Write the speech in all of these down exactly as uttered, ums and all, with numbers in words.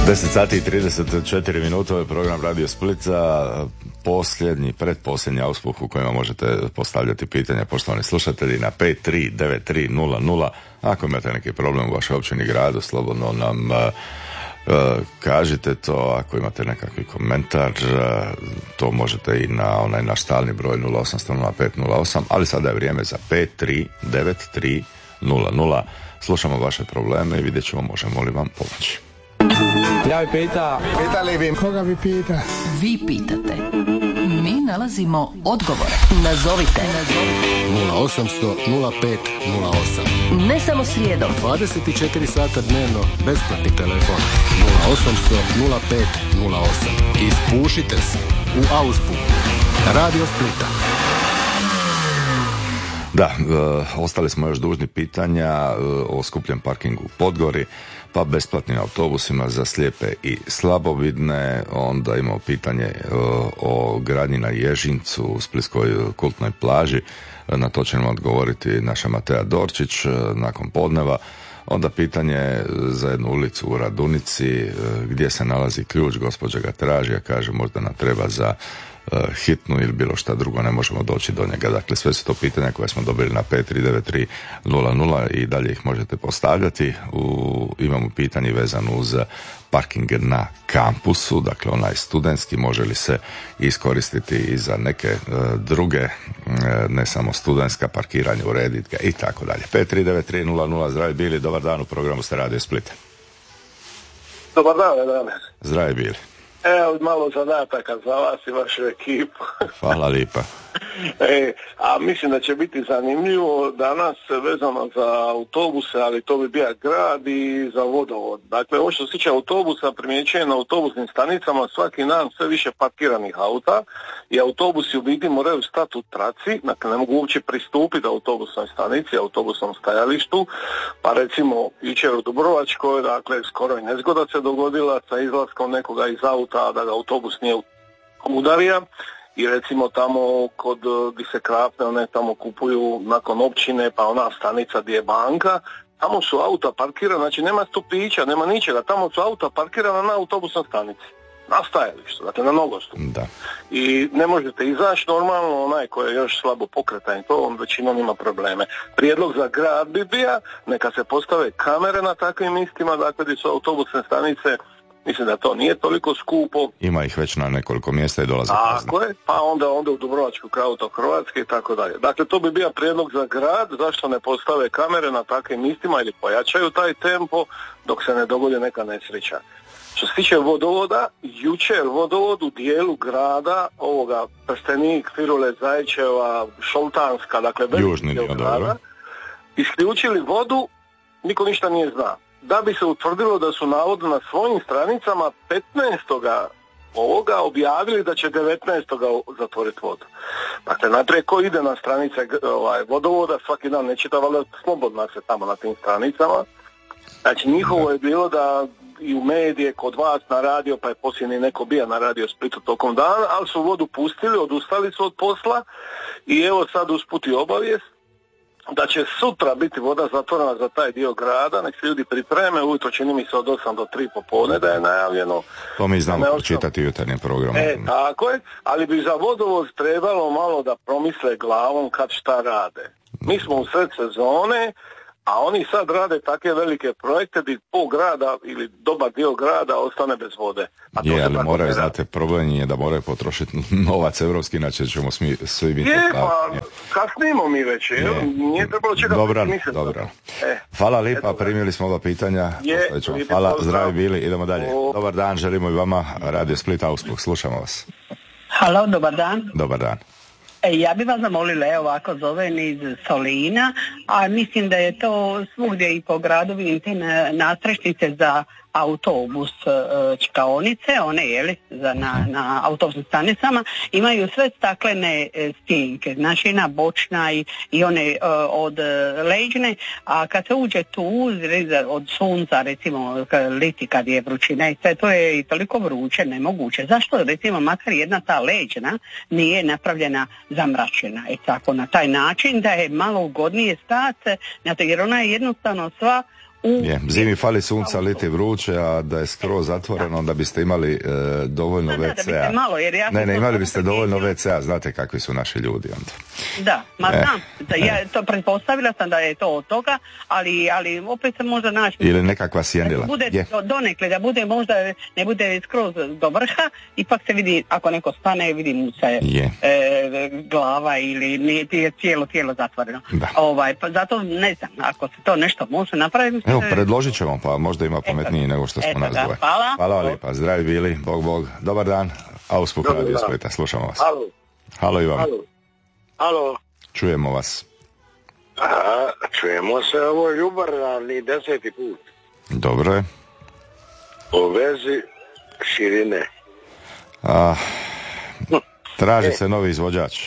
deset sati i trideset četiri minute, ovo je program Radio Splica, posljednji, predposljednji auspuh u kojima možete postavljati pitanja, poštovani slušatelji, na pet tri devet tri nula nula. Ako imate neki problem u vašoj općini, gradu, slobodno nam uh, uh, kažite to. Ako imate nekakvi komentar, uh, to možete i na onaj naš stalni broj nula osam nula nula pet nula osam, ali sada je vrijeme za pet tri devet tri nula nula. Slušamo vaše probleme i vidjet ćemo možemo li vam pomoći. Ja bi pita, pitali bi, koga bi pita? Vi pitate. Mi nalazimo odgovore. Nazovite. nula osam nula nula pet nula osam. Ne samo srijedom. dvadeset četiri sata dnevno, besplatni telefon. nula osam nula nula pet nula osam. Ispušite se u auspuh. Radio Splita. Da, e, ostali smo još dužni pitanja e, o skupljem parkingu u Podgori, pa besplatnim autobusima za slijepe i slabovidne. Onda imamo pitanje e, o gradnji na Ježincu u splitskoj kultnoj plaži. E, na to će nam odgovoriti naša Matea Dorčić e, nakon podneva. Onda pitanje za jednu ulicu u Radunici, e, gdje se nalazi ključ, gospođa ga traži, a kaže možda nam treba za hitnu ili bilo šta drugo, ne možemo doći do njega. Dakle, sve su to pitanja koje smo dobili na pet tri devet tri nula nula i dalje ih možete postavljati. U, imamo pitanje vezano uz parking na kampusu, dakle onaj studentski, može li se iskoristiti i za neke uh, druge, uh, ne samo studentska parkiranja, urediti ga i tako dalje. pet tri devet tri nula nula, zdravi bili, dobar dan, u programu ste Radio Split. Dobar dan, dane. Zdravi bili. Evo malo zadataka za vas i vašu ekipu. Hvala lipa. E, a mislim da će biti zanimljivo danas vezano za autobuse, ali to bi bio grad i za vodovod. Dakle, ovo što se tiče autobusa, primjećujem na autobusnim stanicama svaki dan sve više parkiranih auta i autobusi u biti moraju stati u traci, dakle ne mogu uopće pristupiti autobusnoj stanici, autobusnom stajalištu, pa recimo jučer u Dubrovačkoj, dakle skoro i nezgoda se dogodila sa izlaskom nekoga iz auta da ga autobus nije udario. I recimo tamo kod gdje se Krapne, one tamo kupuju nakon općine, pa ona stanica gdje je banka, tamo su auta parkirana, znači nema stupića, nema ničega, tamo su auta parkirana na autobusnoj stanici, na stajalištu, dakle na nogostupu. Da. I ne možete izaći normalno, onaj koji je još slabo pokretan, to on većinom ima probleme. Prijedlog za grad bi bio, neka se postave kamere na takvim mistima, dakle gdje su autobusne stanice. Mislim da to nije toliko skupo. Ima ih već na nekoliko mjesta i dolaze kazne. Tako je, pa onda onda u Dubrovačku kraj auto Hrvatske i tako dalje. Dakle, to bi bio prijedlog za grad, zašto ne postave kamere na takvim mistima ili pojačaju taj tempo dok se ne dogodi neka nesreća. Što se tiče vodovoda, jučer vodovod u dijelu grada, ovoga Prstenik, Firule, Zajčeva, Šoltanska, dakle veliki dio grada, isključili vodu, niko ništa nije zna. Da bi se utvrdilo da su navodno na svojim stranicama petnaestog ovoga objavili da će devetnaestog zatvoriti vodu. Dakle, najprije ko ide na stranice ovaj, vodovoda, svaki dan ne čita, valjda slobodno se tamo na tim stranicama. Znači, njihovo je bilo da i u medije, kod vas na radio, pa je posljednji neko bija na Radio Splitu tokom dana, ali su vodu pustili, odustali su od posla i evo sad usputi obavijest da će sutra biti voda zatvorena za taj dio grada, nek se ljudi pripreme, ujutro čini mi se od osam do tri popodne da je najavljeno. To mi znamo pročitati jutarnje programe. E, tako je, ali bi za vodovod trebalo malo da promisle glavom kad šta rade. Mi smo u sred sezone, a oni sad rade takve velike projekte gdje pol grada ili dobar dio grada ostane bez vode. A to je, ali moraju, znate, problem je da moraju potrošiti novac evropski, inače ćemo smi, svi biti... Je, pa kasnimo mi već, je. Nije trebalo čekati. Dobro, dobro. E, Hvala lipa, primili smo ova pitanja. Je, Hvala, zdravi bili, idemo dalje. O... Dobar dan, želimo i vama, Radio Split Auspuh, slušamo vas. Halo, dobar dan. Dobar dan. E, ja bi vas zamolila, evo ovako zovem iz Solina, a mislim da je to svugdje i po gradu vidim te nastrešnice za autobus čekaonice, one jeli, za na, na autobusnim stanicama, imaju sve staklene stjenke, znači na bočna i, i one uh, od leđne, a kad se uđe tu od sunca, recimo liti kad je vrućina i sve, to je i toliko vruće, nemoguće. Zašto recimo makar jedna ta leđna nije napravljena zamračena, e tako na taj način da je malo ugodnije stati, jer ona je jednostavno sva U... Je, zimi fali sunca, liti vruće, a da je skroz zatvoreno, da biste imali e, dovoljno da, da, ve ce a. Da, malo, jer ja ne, ne, imali biste dovoljno primijetila. ve ce a, znate kakvi su naši ljudi onda. Da, ma e, znam, da, ja to pretpostavila sam da je to od toga, ali, ali opet se možda naći... Ili nekakva sjenila. Da bude je. do, donekle, da bude možda, ne bude skroz do vrha, ipak se vidi, ako neko stane, vidi mu se e, glava ili nije cijelo tijelo zatvoreno. Da. Ovaj, pa zato ne znam, ako se to nešto može napraviti... Evo, predložit ćemo, pa možda ima pametniji nego što smo eto nas da, dvoje. hvala. Hvala vam lijepa, zdravi bili, bog, bog. Dobar dan, Auspuh Radio Splita, slušamo vas. Halo. Halo Ivan. Halo. Halo. Čujemo vas. A, čujemo se, ovo je jubilarni deseti put. Dobro je. U vezi širine. A, traži se novi izvođač.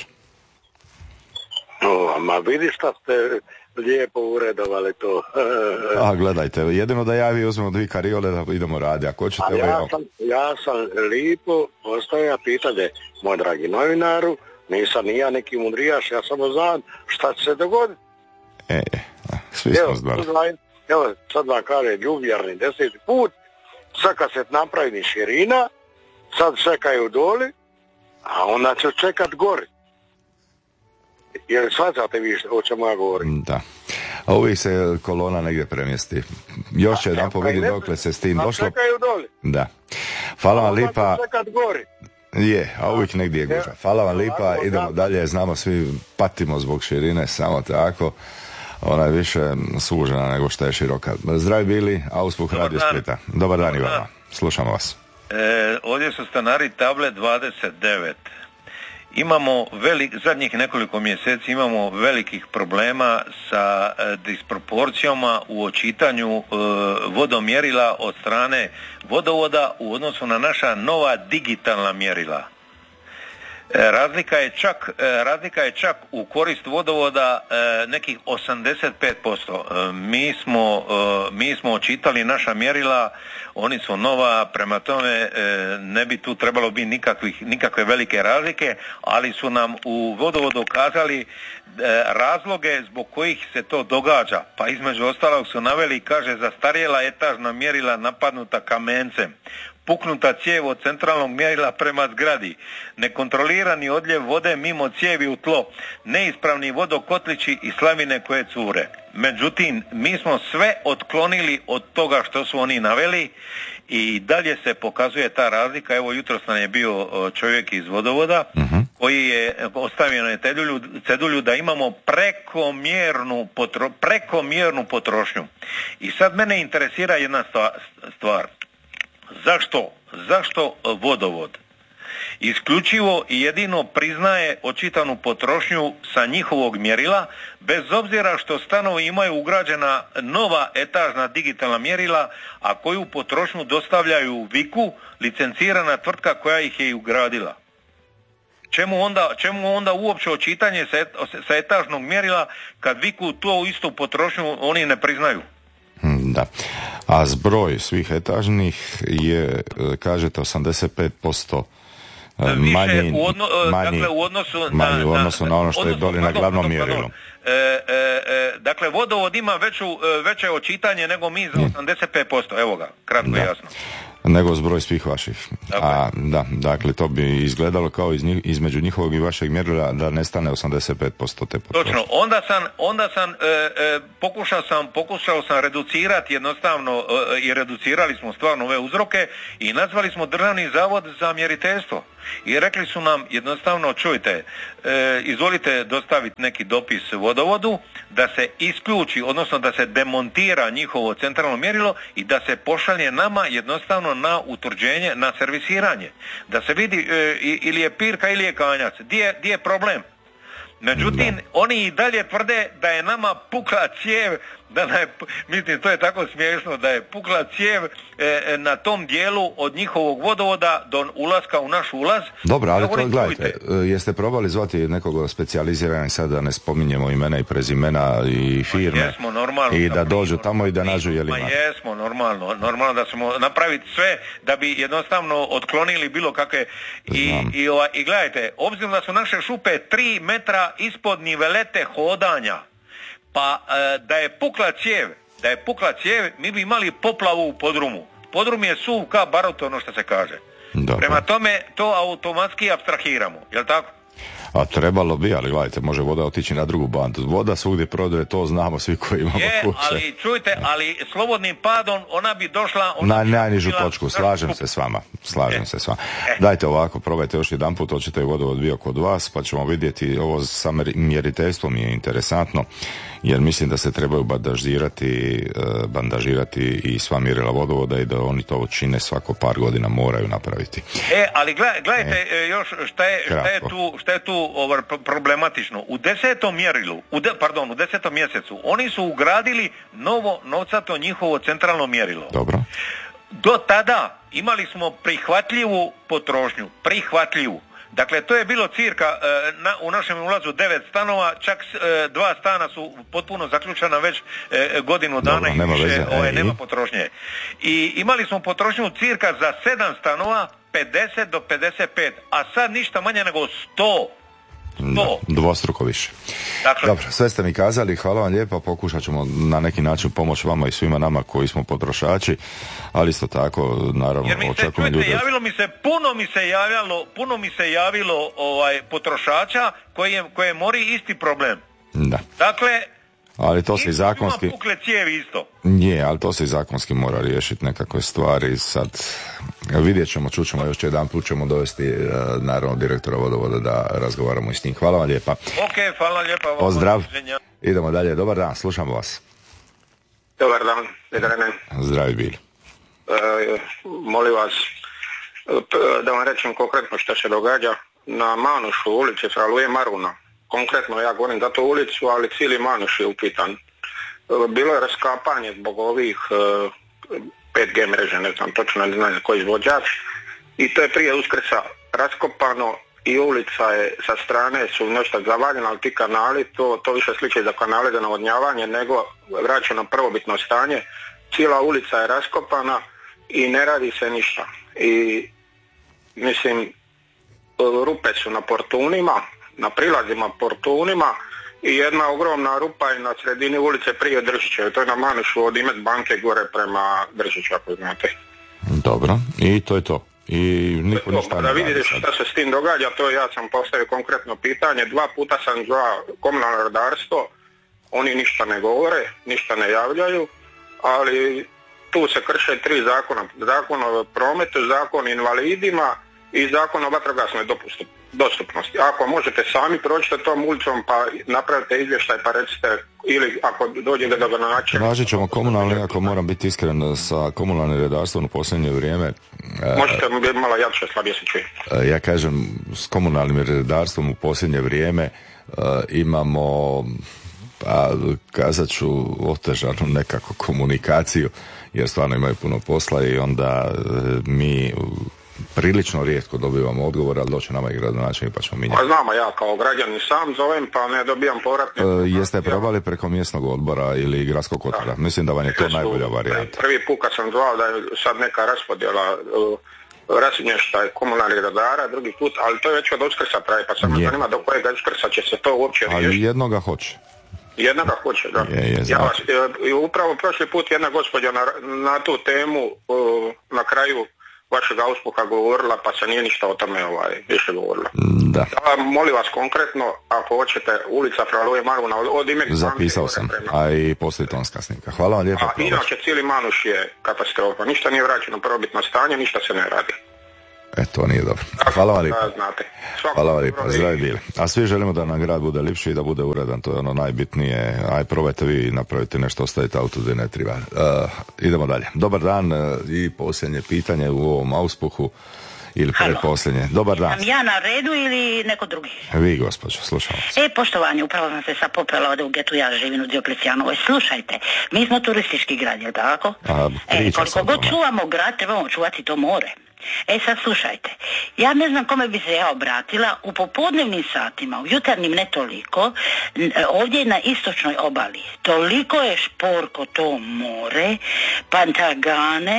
O, ma vidi šta ste lijepo uredovali to. A gledajte, jedino da ja vi uzmemo dvi kariole da idemo radi, ako ćete... A ja sam, ja sam lijepo postavio pitanje, moj dragi novinaru, nisam ni ja neki mudrijaš, ja samo znam šta će se dogoditi. E, svi smo znali. Evo, sad vam kaže ljubijarni deseti put, sad kad se napravi ni širina, sad čekaju doli, a onda će čekat gori. Jer shvaćate vi o čemu ja govorim? Da. A uvijek se kolona negdje premjesti. Još će jedan povidi dokle se s tim došlo. Čekaju doli. Da. Hvala vam lipa. Čekat gori. Je, a uvijek negdje je gužva. Hvala vam lipa, idemo dalje, znamo svi patimo zbog širine, samo tako. Ona je više sužena nego što je široka. Zdravi bili, Auspuh Radio Splita. Dobar dan i vama. Slušamo vas. E, ovdje su stanari table dvadeset devet. Imamo velik, zadnjih nekoliko mjeseci imamo velikih problema sa e, disproporcijama u očitanju e, vodomjerila od strane vodovoda u odnosu na naša nova digitalna mjerila. E, razlika je čak, e, razlika je čak u korist vodovoda e, nekih osamdeset pet posto. E, mi smo, e, mi smo očitali naša mjerila, oni su nova, prema tome e, ne bi tu trebalo biti nikakvih, nikakve velike razlike, ali su nam u vodovodu kazali e, razloge zbog kojih se to događa. Pa između ostalog su naveli, kaže, zastarjela etažna mjerila napadnuta kamencem, puknuta cijev od centralnog mjerila prema zgradi, nekontrolirani odljev vode mimo cijevi u tlo, neispravni vodokotlići i slavine koje cure. Međutim, mi smo sve otklonili od toga što su oni naveli i dalje se pokazuje ta razlika. Evo, jutros nam je bio čovjek iz vodovoda uh-huh. koji je ostavio na cedulju, cedulju da imamo prekomjernu, potro, prekomjernu potrošnju. I sad mene interesira jedna stvar. Zašto? Zašto vodovod isključivo i jedino priznaje očitanu potrošnju sa njihovog mjerila, bez obzira što stanovi imaju ugrađena nova etažna digitalna mjerila, a koju potrošnju dostavljaju Viku, licencirana tvrtka koja ih je i ugradila? Čemu onda, čemu onda uopće očitanje sa, et, sa etažnog mjerila kad Viku to istu potrošnju oni ne priznaju? Da. A zbroj svih etažnih je, kažete, osamdeset pet posto manji, u, odno, manji, dakle, u odnosu, manji na, u odnosu na, na ono što je doli na glavnom mjerilu. E, e, e, dakle, vodovod ima veću, veće očitanje nego mi za osamdeset pet posto. Evo ga, kratko i jasno. Nego zbroj svih vaših. A, da, dakle, to bi izgledalo kao iz njih, između njihovog i vašeg mjerila da nestane osamdeset pet posto te potrošnje. Točno, onda sam, onda sam, e, e, pokušao sam, pokušao sam reducirati jednostavno e, i reducirali smo stvarno ove uzroke i nazvali smo Državni zavod za mjeriteljstvo. I rekli su nam jednostavno, čujte, e, izvolite dostaviti neki dopis vodovodu da se isključi, odnosno da se demontira njihovo centralno mjerilo i da se pošalje nama jednostavno na utvrđenje, na servisiranje. Da se vidi e, ili je pirka ili je kanjac. Di je problem? Međutim, da. Oni i dalje tvrde da je nama pukla cijev, da je, mislim, to je tako smiješno, da je pukla cijev e, na tom dijelu od njihovog vodovoda do ulaska u naš ulaz. Dobro, ali to gledajte, jeste probali zvati nekog specijalizirana, sad da ne spominjemo imena i prezimena i firme, jesmo, normalno, i da dođu tamo i da nađu je li ima. Jesmo, normalno, normalno da ćemo napraviti sve da bi jednostavno otklonili bilo kakve i, i, ova, i gledajte, obzirom da su naše šupe tri metra ispod nivelete hodanja, pa e, da je pukla cijev da je pukla cijev, mi bi imali poplavu u podrumu. Podrum je suv ka barut, ono što se kaže. Dobro. Prema tome, to automatski apstrahiramo, jel tako? A trebalo bi, ali gledajte, može voda otići na drugu bandu. Voda svugdje prodre, to znamo svi koji imamo je, kuće. ali čujte, ali slobodnim padom ona bi došla... Ona na bi najnižu bila, točku, slažem se s vama. Slažem e. se s vama. E. Dajte ovako, probajte još jedan put, hoćete vodovod bio kod vas, pa ćemo vidjeti, ovo sa mjeriteljstvom je interesantno, jer mislim da se trebaju bandažirati, bandažirati i sva mjerila vodovoda i da oni to čine svako par godina moraju napraviti. E, ali gledajte e. još šta je, šta je tu, šta je tu ovaj, problematično. U desetom mjerilu, u de, pardon, u desetom mjesecu, oni su ugradili novo novcato njihovo centralno mjerilo. Dobro. Do tada imali smo prihvatljivu potrošnju, prihvatljivu. Dakle, to je bilo cirka e, na, u našem ulazu devet stanova, čak e, dva stana su potpuno zaključana već e, godinu dana. Dobro, i nema više veze. ovaj, e, nema potrošnje. I imali smo potrošnju cirka za sedam stanova, pedeset do pedeset pet, a sad ništa manje nego sto. Da, dvostruko više. Dakle. Dobro, sve ste mi kazali, hvala vam lijepo, pokušat ćemo na neki način pomoći vama i svima nama koji smo potrošači, ali isto tako, naravno, očekujemo ljude. Javilo mi se, puno mi se javljalo, puno mi se javilo ovaj, potrošača koji je, koje mori isti problem. Da. Dakle, ali to se i zakonski... Ima pukle cijevi isto. Je, ali to se i zakonski mora riješiti nekakve stvari. Sad vidjet ćemo, čućemo još jedan put, ćemo dovesti naravno direktora vodovoda da razgovaramo i s njim. Hvala vam lijepa. Ok, hvala lijepa. Pozdrav. Idemo dalje. Dobar dan, slušamo vas. Dobar dan, Vedrane. Zdravi bili. E, molim vas da vam rečem konkretno što se događa na Manušu ulici Fraluje Maruna. Konkretno ja govorim za tu ulicu, ali cijeli Manuš je upitan. Bilo je raskapanje zbog ovih uh, pet G mreže, ne znam točno, ne znam koji izvođač, i to je prije Uskrsa raskopano i ulica je sa strane su nešto zavaljena, ali ti kanali, to, to više sliče za kanale za navodnjavanje nego vraćeno prvobitno stanje. Cijela ulica je raskopana i ne radi se ništa. I mislim, rupe su na portunima, na prilazima portunima i jedna ogromna rupa je na sredini ulice prije Držića. To je na Manušu od Imet banke gore prema Držiću, ako znate. Dobro, i to je to. I niko ništa ne da vidite šta se s tim događa, to ja sam postavio konkretno pitanje. Dva puta sam zvao komunalno redarstvo, oni ništa ne govore, ništa ne javljaju, ali tu se krše tri zakona. Zakon o prometu, zakon o invalidima i zakon o vatrogasnoj dostupnosti. Ako možete sami proći tom ulicom pa napravite izvještaj pa recite, ili ako dođete do gradonačelnika. Tražit ćemo komunalni, ako moram biti iskren, sa komunalnim redarstvom u posljednje vrijeme. Možete mi biti malo jače, slabije se čuje. Ja kažem, s komunalnim redarstvom u posljednje vrijeme uh, imamo, pa kazat ću, otežanu nekako komunikaciju, jer stvarno imaju puno posla i onda uh, mi prilično rijetko dobivamo odgovor, ali doće nama i gradonačelnik pa ćemo mijenjati. A znamo, ja kao građanin sam zovem pa ne dobijam povratne. E, jeste probali preko mjesnog odbora ili gradskog odbora? Mislim da vam je to najbolja varijanta. Prvi put kad sam zvao da je sad neka raspodjela uh, razmještaj komunalnih redara, drugi put, ali to je već od Uskrsa traje, pa sam me zanima do kojeg Uskrsa će se to uopće riješiti. Ali jednoga hoće. Jednoga hoće, da. Je, je, ja vas, uh, upravo prošli put jedna gospođa na, na tu temu uh, na kraju vašeg auspuha govorila, pa se nije ništa o tome ovaj, više govorila. Da. A, molim vas konkretno, ako hoćete, ulica Fraluje Maruna od ime... Zapisao sam, prema. A i poslije tonska snimka. Hvala vam lijepo. A inače cijeli Manuš je katastrofa. Ništa nije vraćeno prvobitno stanje, ništa se ne radi. E, to nije dobro. Hvala vam lijepo. Hvala vam lijepo, zdravi bili. A svi želimo da nam grad bude lipši i da bude uredan, to je ono najbitnije. Aj, probajte vi napraviti nešto, ostavite auto gdje ne treba. Uh, idemo dalje. Dobar dan uh, i posljednje pitanje u ovom auspuhu ili predposljednje. Dobar dan. Sam ja na redu ili neko drugi? Vi, gospođo, slušam vas. E, poštovanje, upravo sam se sad popela ovdje u getu, ja živim u Dioklecijanovoj. Slušajte, mi smo turistički grad, je tako? A, e, koliko god čuvamo grad, trebamo čuvati to more. E sad slušajte, ja ne znam kome bi se ja obratila, u popodnevnim satima, u jutarnjim ne toliko, ovdje na istočnoj obali, toliko je šporko to more, Pantagane,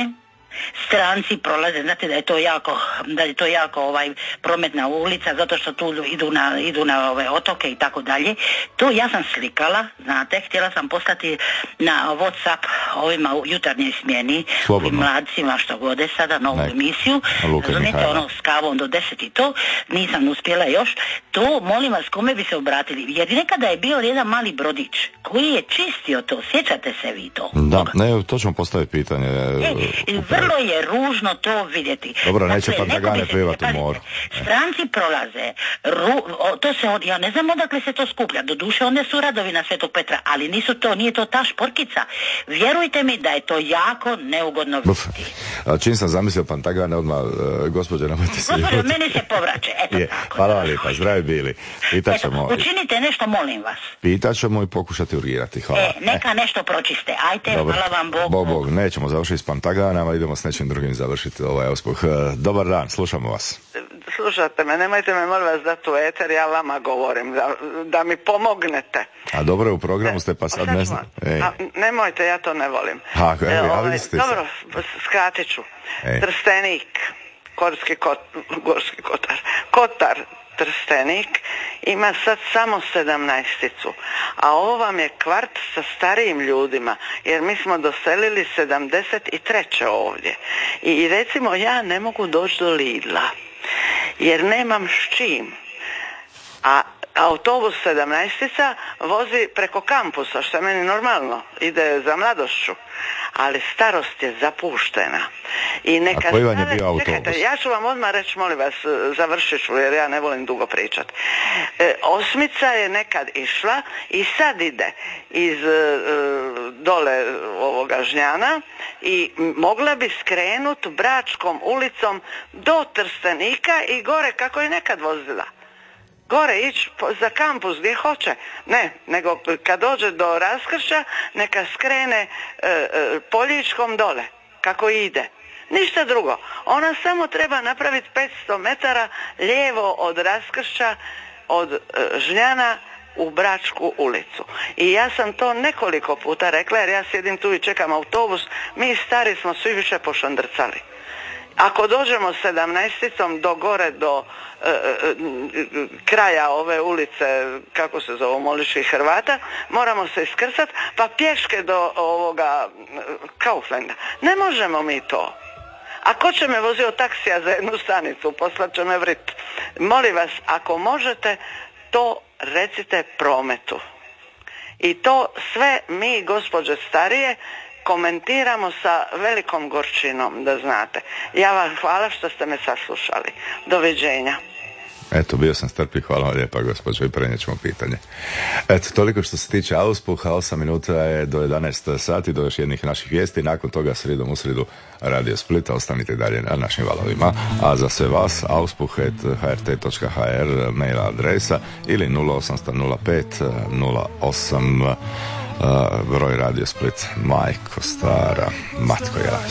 stranci prolaze, znate da je to jako, da je to jako ovaj prometna ulica, zato što tu idu na, idu na ove otoke i tako dalje. To ja sam slikala, znate, htjela sam poslati na WhatsApp ovima u jutarnjoj smjeni, ovim mladcima što gode sada novu Nek. emisiju, razumijete, ono s kavom do deset i to, nisam uspjela još. To, molim vas, kome bi se obratili? Jer nekada je bio jedan mali brodić koji je čistio to, sjećate se vi to? Da, ne, to ćemo postaviti pitanje. E, vrlo je ružno to vidjeti. Dobro, neće dakle, Pantagane plivati u moru. Stranci prolaze, ru, o, to se, ja ne znam odakle se to skuplja, doduše one su radovi na Svetog Petra, ali nisu to, nije to ta šporkica. Vjerujte mi da je to jako neugodno vidjeti. Čim sam zamislio Pantagane, odmah, uh, gospođe, nemojte se ljuti. Gospođo, meni se povraće, eto je, tako. Hvala vam lijepa, zdravi bili. Pitat ćemo, eto, učinite nešto, molim vas. Pitat ćemo i pokušati urgirati, hvala. E, neka e. nešto pročiste, ajte, Dobar. Hvala vam Bog. Bog, Bog, nećemo završiti s Pantaganama, idemo s nečim drugim završiti ovaj auspuh. Dobar dan, slušamo vas. Slušate me, nemojte me molim vas dati u eter, ja vama govorim, da, da mi pomognete. A dobro je u programu ste pa sad ne znam. A, nemojte, ja to ne volim. Ha, evo, e, ovaj, ste dobro, skratit ću. Ej. Trstenik, Gorski, kot, Gorski kotar, Kotar, Trstenik ima sad samo sedamnaesticu, a ovo vam je kvart sa starijim ljudima, jer mi smo doselili sedamdeset treće ovdje. I recimo ja ne mogu doći do Lidla, jer nemam s čim. A autobus sedamnaestica vozi preko kampusa, što je meni normalno, ide za mladošću, ali starost je zapuštena. I neka A koji vam je bio autobus? Čekajte, ja ću vam odmah reći, molim vas, završit ću, jer ja ne volim dugo pričat. E, osmica je nekad išla i sad ide iz e, dole ovoga Žnjana i mogla bi skrenut Bračkom ulicom do Trstenika i gore kako je nekad vozila. Gore ići za kampus gdje hoće. Ne, nego kad dođe do raskršća neka skrene e, e, Poljičkom dole kako ide. Ništa drugo. Ona samo treba napraviti petsto metara lijevo od raskršća od e, Žnjana u Bračku ulicu. I ja sam to nekoliko puta rekla, jer ja sjedim tu i čekam autobus. Mi stari smo svi više pošandrcali. Ako dođemo sedamnaesticom do gore, do e, e, kraja ove ulice, kako se zove, Moliških Hrvata, moramo se iskrcati, pa pješke do ovoga Kauflanda. Ne možemo mi to. A ko će me vozio taksija za jednu stanicu, poslat će me vrit. Molim vas, ako možete, to recite prometu. I to sve mi, gospođe starije, komentiramo sa velikom gorčinom, da znate. Ja vam hvala što ste me saslušali. Doviđenja. Eto, bio sam strpljiv, hvala vam lijepa gospođo i prenijet ćemo pitanje. Eto, toliko što se tiče auspuha, osam minuta je do jedanaest sati, do još jednih naših vijesti, nakon toga sredom u sredu Radio Splita, ostanite dalje na našim valovima, a za sve vas auspuh at h r t dot h r mail adresa ili nula osamsto nula pet nula osam Uh, broj Radio Split, majko stara, matko ja,